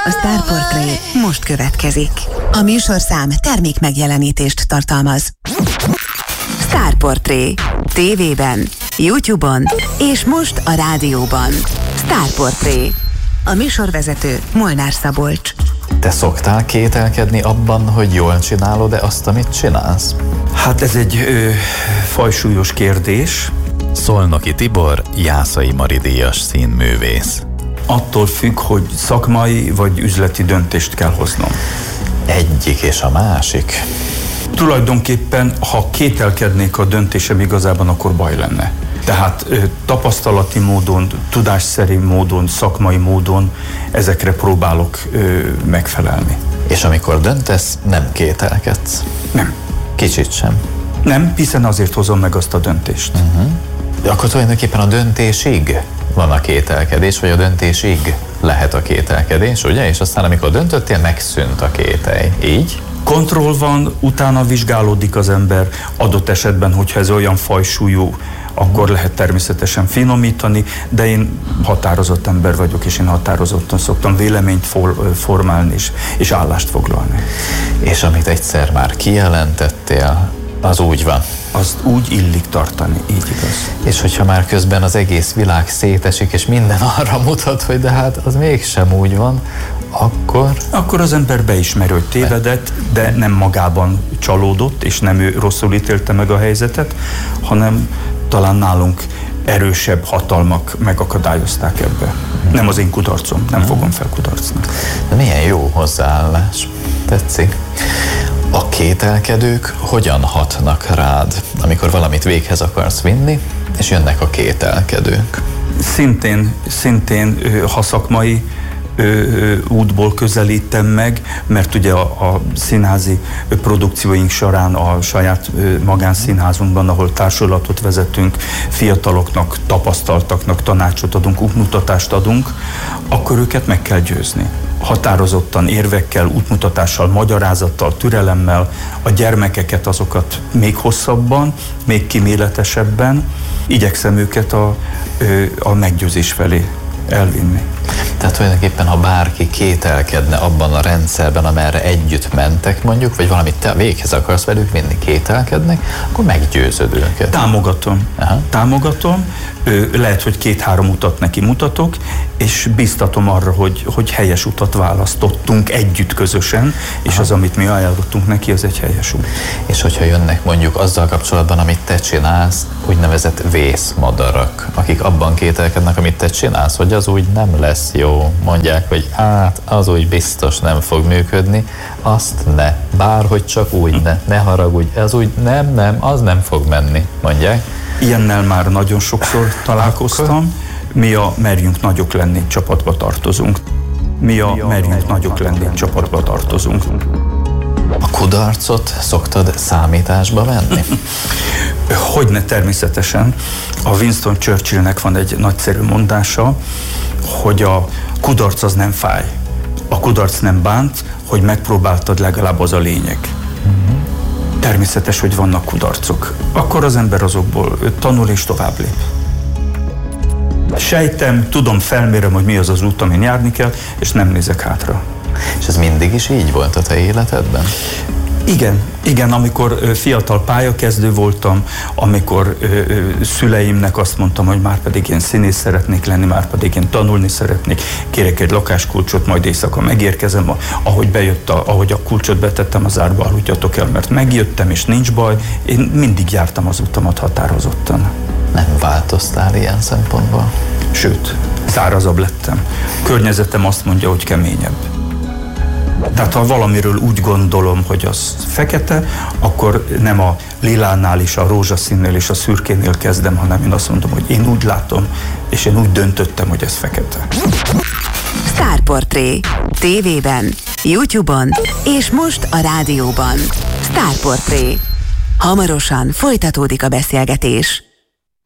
A Star Portré most következik. A műsorszám termék megjelenítést tartalmaz. Star Portré. TV-ben, YouTube-on és most a rádióban. Star Portré. A műsorvezető Molnár Szabolcs. Te szoktál kételkedni abban, hogy jól csinálod-e azt, amit csinálsz? Hát ez egy fajsúlyos kérdés. Szolnoki Tibor, Jászai Mari díjas színművész. Attól függ, hogy szakmai vagy üzleti döntést kell hoznom. Egyik és a másik. Tulajdonképpen, ha kételkednék a döntésem igazában, akkor baj lenne. Tehát tapasztalati módon, tudásszerű módon, szakmai módon ezekre próbálok megfelelni. És amikor döntesz, nem kételkedsz? Nem. Kicsit sem? Nem, hiszen azért hozom meg azt a döntést. Akkor tulajdonképpen a döntésig van a kételkedés, vagy a döntésig lehet a kételkedés, ugye? És aztán amikor döntöttél, megszűnt a kételj. Így? Kontroll van, utána vizsgálódik az ember, adott esetben, hogyha ez olyan fajsúlyú, akkor lehet természetesen finomítani, de én határozott ember vagyok, és én határozottan szoktam véleményt formálni és állást foglalni. És amit egyszer már kijelentettél, az úgy van. Azt úgy illik tartani, így igaz. És hogyha már közben az egész világ szétesik, és minden arra mutat, hogy de hát az mégsem úgy van, akkor az ember beismeri, hogy tévedett, de nem magában csalódott, és nem ő rosszul ítélte meg a helyzetet, hanem talán nálunk erősebb hatalmak megakadályozták ebbe. Nem az én kudarcom, nem fogom felkudarcni. De milyen jó hozzáállás. Tetszik. A kételkedők hogyan hatnak rád, amikor valamit véghez akarsz vinni, és jönnek a kételkedők? Szintén ha szakmai útból közelítem meg, mert ugye a színházi produkcióink során a saját magánszínházunkban, ahol társulatot vezetünk, fiataloknak, tapasztaltaknak tanácsot adunk, útmutatást adunk, akkor őket meg kell győzni. Határozottan, érvekkel, útmutatással, magyarázattal, türelemmel, a gyermekeket, azokat még hosszabban, még kíméletesebben igyekszem őket a meggyőzés felé elvinni. Tehát tulajdonképpen, ha bárki kételkedne abban a rendszerben, amerre együtt mentek mondjuk, vagy valamit te véghez akarsz velük vinni, kételkednek, akkor meggyőzöd őket. Támogatom. Lehet, hogy 2-3 utat neki mutatok, és biztatom arra, hogy helyes utat választottunk együtt közösen, és az, amit mi ajánlottunk neki, az egy helyes út. És hogyha jönnek mondjuk azzal kapcsolatban, amit te csinálsz, úgynevezett vészmadarak, akik abban kételkednek, amit te csinálsz, hogy az úgy nem lesz jó, mondják, hogy hát az úgy biztos nem fog működni, azt ne, bárhogy csak úgy ne haragudj, az úgy nem, az nem fog menni, mondják. Ilyennel már nagyon sokszor találkoztam. Mi a Merjünk Nagyok Lenni csapatba tartozunk. Csapatba tartozunk. A kudarcot szoktad számításba venni? Hogyne, természetesen. A Winston Churchillnek van egy nagyszerű mondása, hogy a kudarc az nem fáj. A kudarc nem bánt, hogy megpróbáltad, legalább az a lényeg. Természetes, hogy vannak kudarcok. Akkor az ember azokból tanul és tovább lép. Sejtem, tudom, felmérem, hogy mi az az út, amin járni kell, és nem nézek hátra. És ez mindig is így volt a te életedben? Igen, amikor fiatal pályakezdő voltam, amikor szüleimnek azt mondtam, hogy már pedig én színész szeretnék lenni, már pedig én tanulni szeretnék, kérek egy lakáskulcsot, majd éjszaka megérkezem, ahogy a kulcsot betettem az árba, aludjatok el, mert megjöttem, és nincs baj, én mindig jártam az utamat határozottan. Nem változtál ilyen szempontból? Sőt, szárazabb lettem. Környezetem azt mondja, hogy keményebb. Tehát ha valamiről úgy gondolom, hogy az fekete, akkor nem a lilánál és a rózsaszínnél és a szürkénél kezdem, hanem én azt mondom, hogy én úgy látom, és én úgy döntöttem, hogy ez fekete. Star Portré. TV-ben, YouTube-on és most a rádióban. Star Portré. Hamarosan folytatódik a beszélgetés.